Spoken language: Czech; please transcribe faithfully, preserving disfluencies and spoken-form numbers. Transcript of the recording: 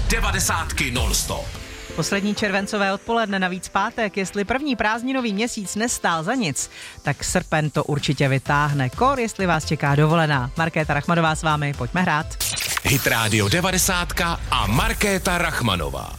devadesátky non-stop. Poslední červencové odpoledne, navíc pátek, jestli první prázdninový měsíc nestál za nic, tak srpen to určitě vytáhne. Kor, jestli vás čeká dovolená. Markéta Rachmanová s vámi, pojďme hrát. Hit Radio devadesátka a Markéta Rachmanová.